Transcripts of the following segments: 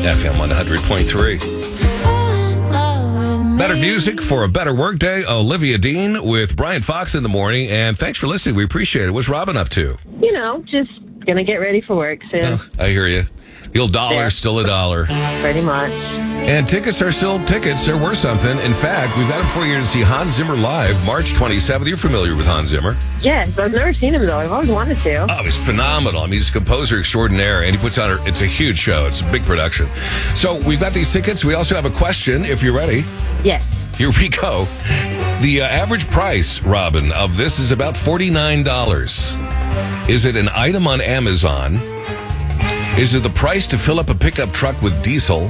FM 100.3. Better music for a better workday. Olivia Dean with Brian Fox in the morning. And thanks for listening. We appreciate it. What's Robin up to? Just going to get ready for work soon. Oh, I hear you. The old dollar's still a dollar. Pretty much. And tickets are still tickets. They're worth something. In fact, we've got them for you to see Hans Zimmer live March 27th. You're familiar with Hans Zimmer? Yes, I've never seen him, though. I've always wanted to. Oh, he's phenomenal. I mean, he's a composer extraordinaire, and he puts on it's a huge show. It's a big production. So we've got these tickets. We also have a question, if you're ready. Yes. Here we go. The average price, Robin, of this is about $49. Is it an item on Amazon? Is it the price to fill up a pickup truck with diesel?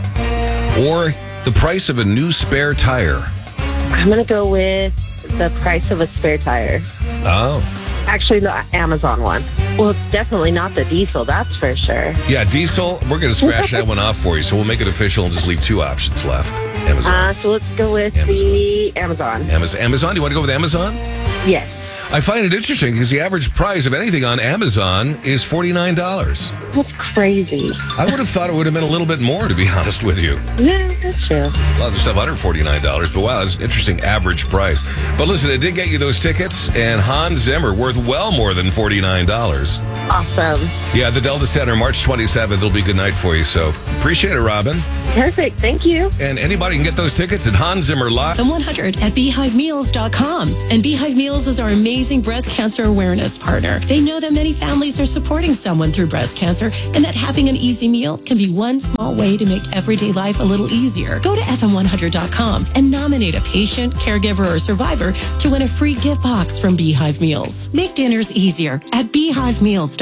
Or the price of a new spare tire? I'm going to go with the price of a spare tire. Oh. Actually, the Amazon one. Well, it's definitely not the diesel, that's for sure. Yeah, diesel, we're going to scratch that one off for you, so we'll make it official and just leave two options left. Amazon. So let's go with the Amazon. Amazon? Do you want to go with Amazon? Yes. I find it interesting because the average price of anything on Amazon is $49. That's crazy. I would have thought it would have been a little bit more, to be honest with you. Yeah, that's true. A lot of stuff under $49, but wow, that's an interesting average price. But listen, it did get you those tickets, and Hans Zimmer, worth well more than $49. Awesome. Yeah, the Delta Center, March 27th. It'll be a good night for you, so appreciate it, Robin. Perfect. Thank you. And anybody can get those tickets at Hans Zimmer Live. The 100 at BeehiveMeals.com. And Beehive Meals is our amazing breast cancer awareness partner. They know that many families are supporting someone through breast cancer and that having an easy meal can be one small way to make everyday life a little easier. Go to FM100.com and nominate a patient, caregiver, or survivor to win a free gift box from Beehive Meals. Make dinners easier at BeehiveMeals.com.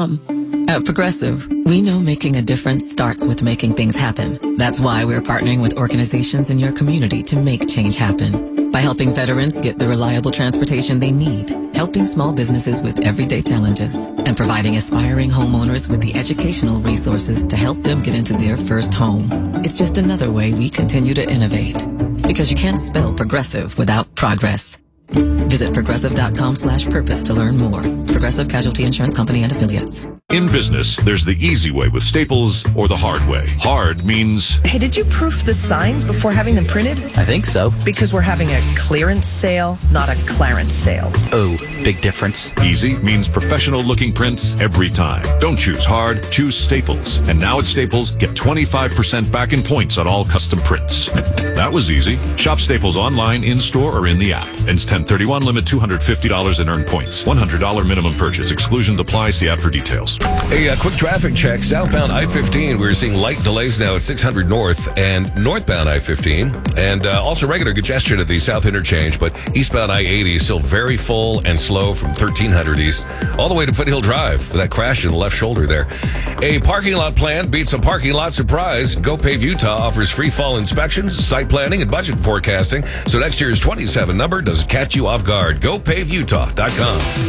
At Progressive, we know making a difference starts with making things happen. That's why we're partnering with organizations in your community to make change happen. By helping veterans get the reliable transportation they need, helping small businesses with everyday challenges, and providing aspiring homeowners with the educational resources to help them get into their first home. It's just another way we continue to innovate. Because you can't spell progressive without progress. Visit progressive.com/purpose to learn more. Progressive Casualty Insurance Company and Affiliates. In business, there's the easy way with Staples or the hard way. Hard means... Hey, did you proof the signs before having them printed? I think so. Because we're having a clearance sale, not a clarence sale. Oh, big difference. Easy means professional-looking prints every time. Don't choose hard, choose Staples. And now at Staples, get 25% back in points on all custom prints. That was easy. Shop Staples online, in-store, or in the app. Ends 10/31, limit $250 in earned points. $100 minimum purchase. Exclusion applies. See app for details. A quick traffic check. Southbound I-15, we're seeing light delays now at 600 North and northbound I-15. And also regular congestion at the South Interchange, but eastbound I-80 is still very full and slow from 1300 East all the way to Foothill Drive for that crash in the left shoulder there. A parking lot plan beats a parking lot surprise. GoPave Utah offers free fall inspections, site planning, and budget forecasting. So next year's 27 number doesn't catch you off guard. GoPaveUtah.com.